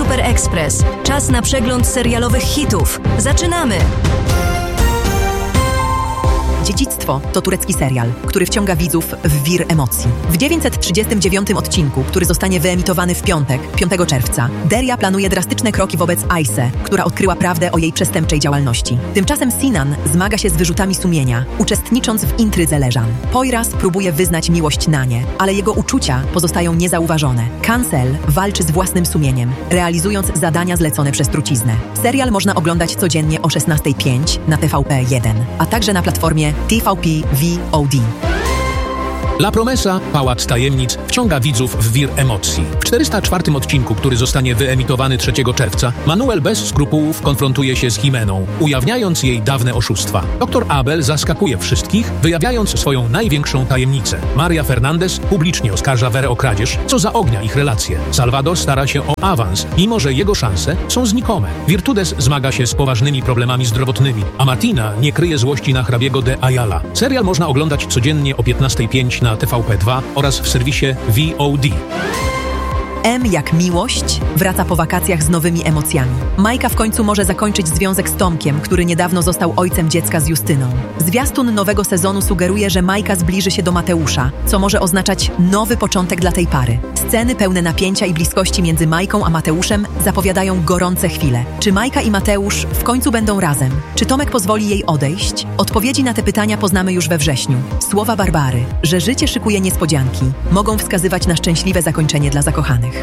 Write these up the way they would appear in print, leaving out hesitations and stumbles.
Super Express. Czas na przegląd serialowych hitów. Zaczynamy! Dziedzictwo to turecki serial, który wciąga widzów w wir emocji. W 939 odcinku, który zostanie wyemitowany w piątek, 5 czerwca, Derya planuje drastyczne kroki wobec Ayse, która odkryła prawdę o jej przestępczej działalności. Tymczasem Sinan zmaga się z wyrzutami sumienia, uczestnicząc w intrydze Leżan. Poyraz próbuje wyznać miłość Nanie, ale jego uczucia pozostają niezauważone. Cancel walczy z własnym sumieniem, realizując zadania zlecone przez truciznę. Serial można oglądać codziennie o 16:05 na TVP1, a także na platformie TVP VOD. La Promesa, Pałac Tajemnic, wciąga widzów w wir emocji. W 404 odcinku, który zostanie wyemitowany 3 czerwca, Manuel bez skrupułów konfrontuje się z Jimeną, ujawniając jej dawne oszustwa. Dr Abel zaskakuje wszystkich, wyjawiając swoją największą tajemnicę. Maria Fernandez publicznie oskarża Verę o kradzież, co zaognia ich relacje. Salvador stara się o awans, mimo że jego szanse są znikome. Virtudes zmaga się z poważnymi problemami zdrowotnymi, a Martina nie kryje złości na hrabiego de Ayala. Serial można oglądać codziennie o 15:05 na TVP2 oraz w serwisie VOD. M jak miłość wraca po wakacjach z nowymi emocjami. Majka w końcu może zakończyć związek z Tomkiem, który niedawno został ojcem dziecka z Justyną. Zwiastun nowego sezonu sugeruje, że Majka zbliży się do Mateusza, co może oznaczać nowy początek dla tej pary. Sceny pełne napięcia i bliskości między Majką a Mateuszem zapowiadają gorące chwile. Czy Majka i Mateusz w końcu będą razem? Czy Tomek pozwoli jej odejść? Odpowiedzi na te pytania poznamy już we wrześniu. Słowa Barbary, że życie szykuje niespodzianki, mogą wskazywać na szczęśliwe zakończenie dla zakochanych.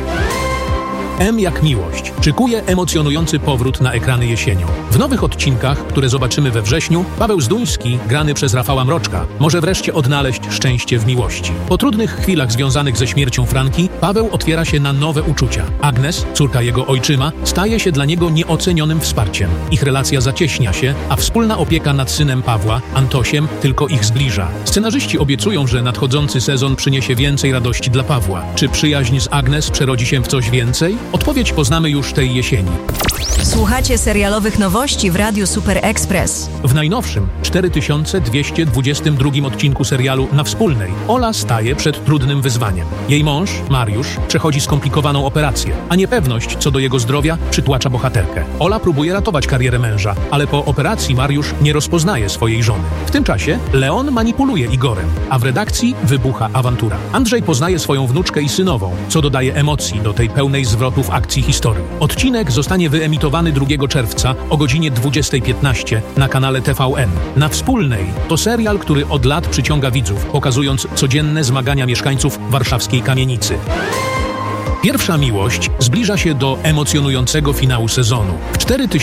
M jak miłość szykuje emocjonujący powrót na ekrany jesienią. W nowych odcinkach, które zobaczymy we wrześniu, Paweł Zduński, grany przez Rafała Mroczka, może wreszcie odnaleźć szczęście w miłości. Po trudnych chwilach związanych ze śmiercią Franki, Paweł otwiera się na nowe uczucia. Agnes, córka jego ojczyma, staje się dla niego nieocenionym wsparciem. Ich relacja zacieśnia się, a wspólna opieka nad synem Pawła, Antosiem, tylko ich zbliża. Scenarzyści obiecują, że nadchodzący sezon przyniesie więcej radości dla Pawła. Czy przyjaźń z Agnes przerodzi się w coś więcej? Odpowiedź poznamy już tej jesieni. Słuchacie serialowych nowości w Radiu Super Express. W najnowszym, 4222 odcinku serialu Na Wspólnej, Ola staje przed trudnym wyzwaniem. Jej mąż, Mariusz, przechodzi skomplikowaną operację, a niepewność co do jego zdrowia przytłacza bohaterkę. Ola próbuje ratować karierę męża, ale po operacji Mariusz nie rozpoznaje swojej żony. W tym czasie Leon manipuluje Igorem, a w redakcji wybucha awantura. Andrzej poznaje swoją wnuczkę i synową, co dodaje emocji do tej pełnej zwrotów akcji historii. Odcinek zostanie wyemitowany 2 czerwca o godzinie 20:15 na kanale TVN. Na Wspólnej to serial, który od lat przyciąga widzów, pokazując codzienne zmagania mieszkańców warszawskiej kamienicy. Pierwsza miłość zbliża się do emocjonującego finału sezonu. W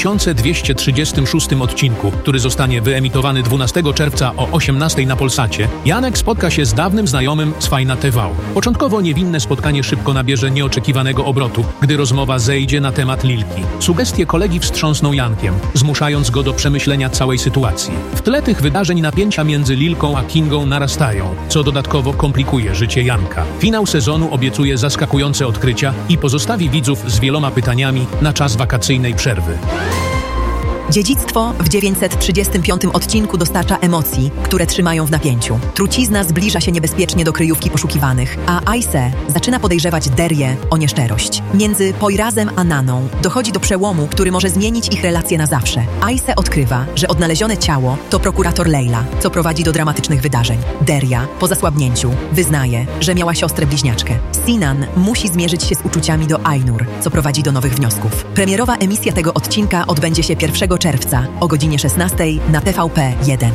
4236 odcinku, który zostanie wyemitowany 12 czerwca o 18 na Polsacie, Janek spotka się z dawnym znajomym z Fajna TV. Początkowo niewinne spotkanie szybko nabierze nieoczekiwanego obrotu, gdy rozmowa zejdzie na temat Lilki. Sugestie kolegi wstrząsną Jankiem, zmuszając go do przemyślenia całej sytuacji. W tle tych wydarzeń napięcia między Lilką a Kingą narastają, co dodatkowo komplikuje życie Janka. Finał sezonu obiecuje zaskakujące odkrycia i pozostawi widzów z wieloma pytaniami na czas wakacyjnej przerwy. Dziedzictwo w 935 odcinku dostarcza emocji, które trzymają w napięciu. Trucizna zbliża się niebezpiecznie do kryjówki poszukiwanych, a Ayse zaczyna podejrzewać Deryę o nieszczerość. Między Poyrazem a Naną dochodzi do przełomu, który może zmienić ich relacje na zawsze. Ayse odkrywa, że odnalezione ciało to prokurator Leyla, co prowadzi do dramatycznych wydarzeń. Derya, po zasłabnięciu, wyznaje, że miała siostrę bliźniaczkę. Sinan musi zmierzyć się z uczuciami do Ainur, co prowadzi do nowych wniosków. Premierowa emisja tego odcinka odbędzie się 1 czerwca o godzinie 16 na TVP1.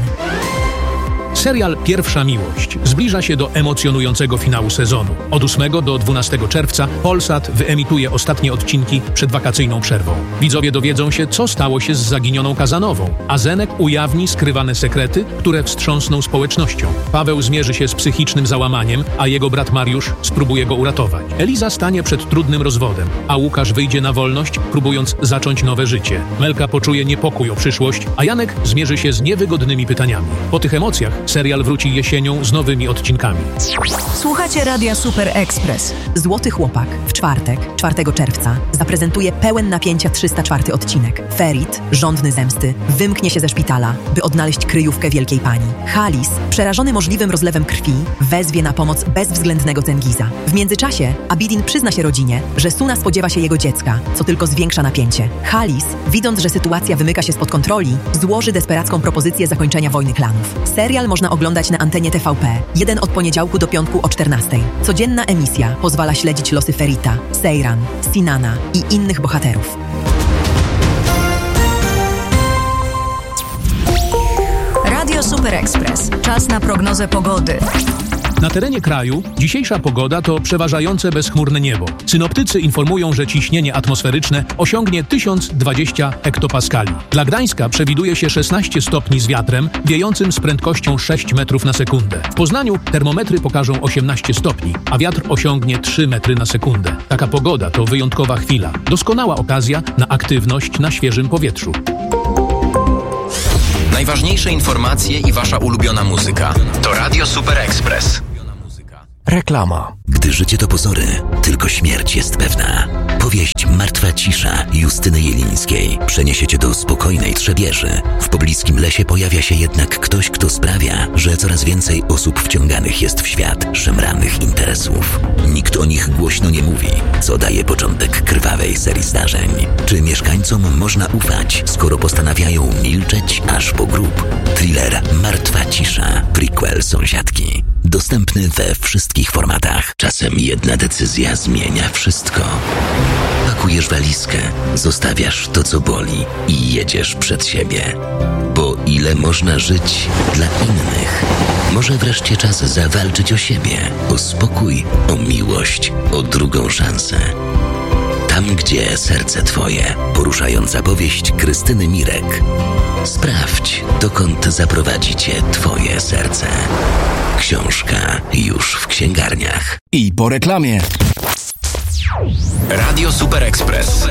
Serial Pierwsza miłość zbliża się do emocjonującego finału sezonu. Od 8 do 12 czerwca Polsat wyemituje ostatnie odcinki przed wakacyjną przerwą. Widzowie dowiedzą się, co stało się z zaginioną Kazanową, a Zenek ujawni skrywane sekrety, które wstrząsną społecznością. Paweł zmierzy się z psychicznym załamaniem, a jego brat Mariusz spróbuje go uratować. Eliza stanie przed trudnym rozwodem, a Łukasz wyjdzie na wolność, próbując zacząć nowe życie. Melka poczuje niepokój o przyszłość, a Janek zmierzy się z niewygodnymi pytaniami. Po tych emocjach Serial wróci jesienią z nowymi odcinkami. Słuchacie Radia Super Express. Złoty Chłopak w czwartek, 4 czerwca, zaprezentuje pełen napięcia 304 odcinek. Ferit, żądny zemsty, wymknie się ze szpitala, by odnaleźć kryjówkę wielkiej pani. Halis, przerażony możliwym rozlewem krwi, wezwie na pomoc bezwzględnego Cengiza. W międzyczasie Abidin przyzna się rodzinie, że Suna spodziewa się jego dziecka, co tylko zwiększa napięcie. Halis, widząc, że sytuacja wymyka się spod kontroli, złoży desperacką propozycję zakończenia wojny klanów. Serial można oglądać na antenie TVP, jeden od poniedziałku do piątku o 14:00. Codzienna emisja pozwala śledzić losy Ferita, Seyran, Sinana i innych bohaterów. Radio Super Express. Czas na prognozę pogody. Na terenie kraju dzisiejsza pogoda to przeważające bezchmurne niebo. Synoptycy informują, że ciśnienie atmosferyczne osiągnie 1020 hektopaskali. Dla Gdańska przewiduje się 16 stopni z wiatrem wiejącym z prędkością 6 metrów na sekundę. W Poznaniu termometry pokażą 18 stopni, a wiatr osiągnie 3 metry na sekundę. Taka pogoda to wyjątkowa chwila. Doskonała okazja na aktywność na świeżym powietrzu. Najważniejsze informacje i wasza ulubiona muzyka to Radio Super Express. Reklama. Gdy życie to pozory, tylko śmierć jest pewna. Powieść Martwa cisza Justyny Jelińskiej przeniesie cię do spokojnej Trzebieży. W pobliskim lesie pojawia się jednak ktoś, kto sprawia, że coraz więcej osób wciąganych jest w świat szemranych interesów. Nikt o nich głośno nie mówi, co daje początek krwawej serii zdarzeń. Czy mieszkańcom można ufać, skoro postanawiają milczeć aż po grób? Thriller Martwa cisza, prequel Sąsiadki. Dostępny we wszystkich formatach. Czasem jedna decyzja zmienia wszystko. Pakujesz walizkę, zostawiasz to, co boli i jedziesz przed siebie. Bo ile można żyć dla innych? Może wreszcie czas zawalczyć o siebie, o spokój, o miłość, o drugą szansę. Tam, gdzie serce twoje. Poruszająca powieść Krystyny Mirek. Sprawdź, dokąd zaprowadzi cię twoje serce. Książka już w księgarniach. I po reklamie. Radio Super Express.